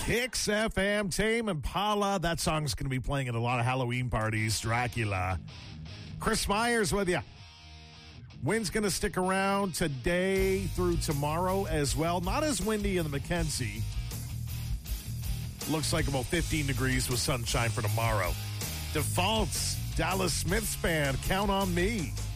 Kicks FM, Tame Impala. That song's going to be playing at a lot of Halloween parties. Dracula. Chris Myers with you. Wind's going to stick around today through tomorrow as well. Not as windy in the Mackenzie. Looks like about 15 degrees with sunshine for tomorrow. Defaults, Dallas Smith's band, Count on Me.